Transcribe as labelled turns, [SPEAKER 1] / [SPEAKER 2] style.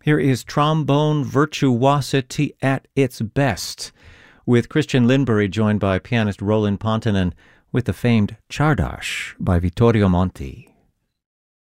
[SPEAKER 1] Here is trombone virtuosity at its best, with Christian Lindbergh joined by pianist Roland Pontonen with the famed Czardas by Vittorio Monti.